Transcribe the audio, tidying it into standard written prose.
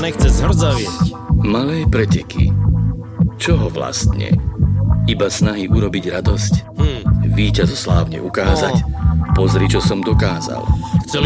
nechce zhrdzavieť. Malé preteky. Čoho vlastne? Iba snahy urobiť radosť? Víťazoslávne ukázať? Pozri, čo som dokázal. Chceli